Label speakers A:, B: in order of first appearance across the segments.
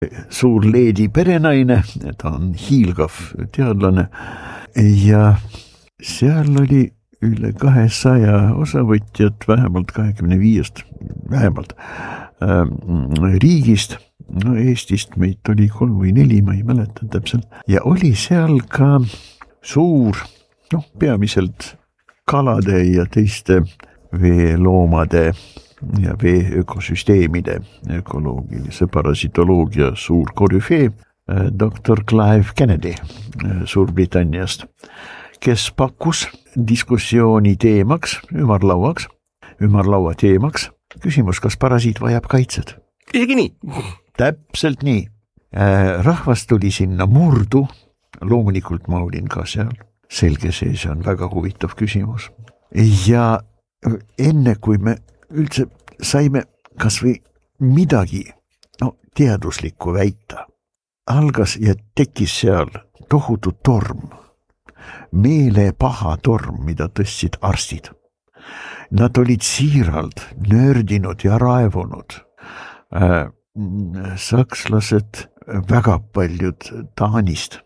A: suur leedi perenaine, ta on hiilgav teadlane ja seal oli üle 200 osavõtjat, vähemalt 25 riigist, no Eestist meid oli 3 või 4, ma ei mäleta täpselt, ja oli seal ka suur, peamiselt kalade ja teiste veeloomade ja veeökosüsteemide ökoloogilise parasitoloogia suur korüfee, doktor Clive Kennedy Suurbritanniast, kes pakkus diskussiooni teemaks, ümarlaua teemaks, küsimus, kas parasiit vajab kaitset.
B: Isegi nii?
A: Täpselt nii. Rahvas tuli sinna murdu, loomulikult ma olin ka seal. Selge see on väga huvitav küsimus. Ja enne kui me üldse saime kas või midagi teaduslikku väita, algas ja tekkis seal tohutu torm, meelepaha torm, mida tõstsid arstid. Nad olid siiralt nördinud ja raevunud. Sakslased, väga palju Taanist,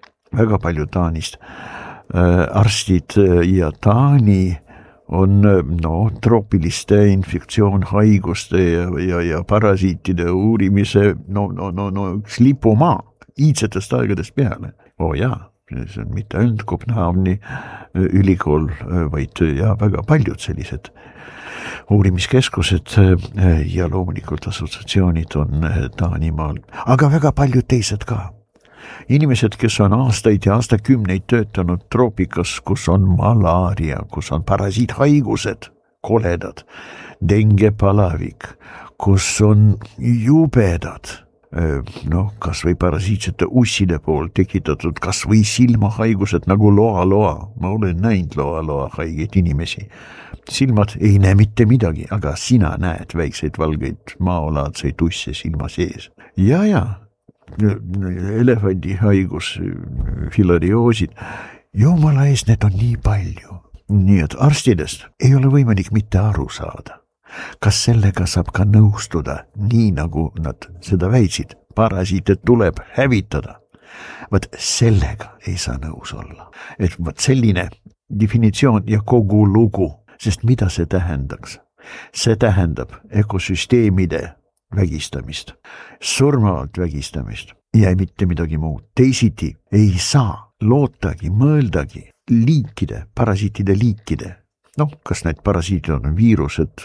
A: arstid ja Taani on troopiliste infektsioonhaiguste ja parasiitide uurimise üks lipumaa iidsetest aegadest peale. See on mitte ainult Kopenhaageni ülikool, vaid väga paljud sellised uurimiskeskused ja loomulikult assotsiatsioonid on Taanimaal, aga väga paljud teised ka. Inimesed, kes on aastaid ja aastakümneid töötanud troopikas, kus on malaaria, kus on parasiithaigused, koledad, dengepalavik, kus on jubedad, kas või parasiitsete usside poolt tekitatud, kas või silmahaigused nagu loa. Ma olen näinud loa haigeid inimesi. Silmad ei näe mitte midagi, aga sina näed väikseid valgeid maolaadseid usse silma sees. Ja. Elefandi haigus, filarioosid, jumala eest, need on nii palju. Nii et arstidest ei ole võimalik mitte aru saada. Kas sellega saab ka nõustuda, nii nagu nad seda väitsid, parasiite tuleb hävitada. Vaat sellega ei saa nõus olla. Et vaat selline definitsioon ja kogu lugu, sest mida see tähendaks? See tähendab ökosüsteemide vägistamist, surmavalt vägistamist ja mitte midagi muud. Teisiti ei saa lootagi, mõeldagi liikide, parasiitide liikide. Kas need parasiitid on viirused?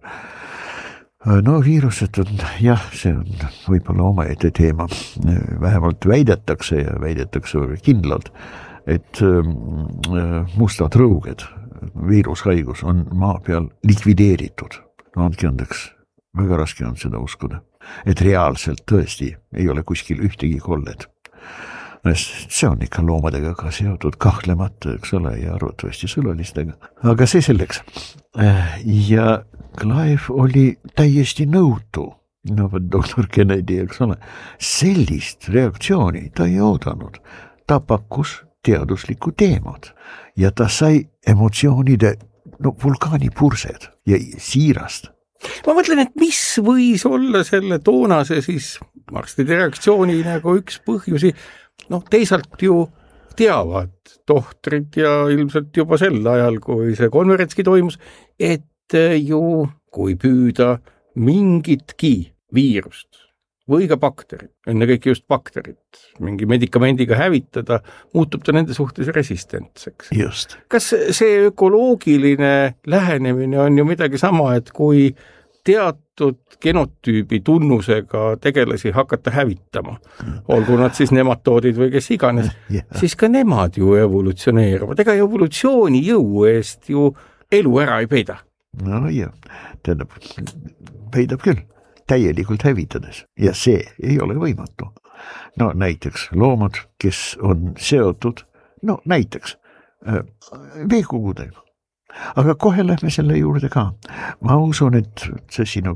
A: Viirused on, see on võib-olla omaette teema. Vähemalt väidetakse väga kindlalt, et mustad rõuged, viirushaigus on maa peal likvideeritud. Andke andeks, väga raske on seda uskuda, et reaalselt tõesti ei ole kuskil ühtegi kollet. See on ikka loomadega ka seotud kahtlemata, eks ole, ja arvatavasti sõlalistega. Aga see selleks. Ja Clive oli täiesti nõutu, doktor Kennedy, eks ole, sellist reaktsiooni ta ei oodanud. Ta pakkus teaduslikku teemad ja ta sai emotsioonide vulkaanipursed ja siirast.
B: Ma mõtlen, et mis võis olla selle toonase siis arstide reaktsiooni nagu üks põhjusi. Teisalt ju teavad tohtrid ja ilmselt juba sel ajal, kui see konverentski toimus, et ju kui püüda mingitki viirust või ka bakterit, ennekõike just bakterit, mingi medikamendiga hävitada, muutub ta nende suhtes resistentseks.
A: Just.
B: Kas see ökoloogiline lähenemine on ju midagi sama, et kui teatud genotüübi tunnusega tegelasi hakata hävitama, olgu nad siis nematoodid või kes iganes, siis ka nemad ju evolutsioneeruvad. Ega evolutsiooni jõu eest ju elu ära ei peida.
A: Tähendab, peidab küll, täielikult hävitades ja see ei ole võimatu. Näiteks loomad, kes on seotud, näiteks veekogudega. Aga kohe lähme selle juurde ka. Ma usun, et see sinu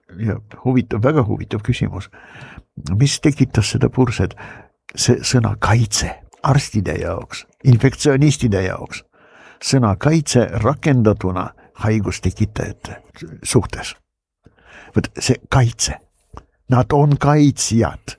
A: väga huvitav küsimus. Mis tekitas seda purset? See sõna kaitse arstide jaoks, infektsionistide jaoks. Sõna kaitse rakendatuna haigustekitajate suhtes. Võt see kaitse. nad on kaitsjad.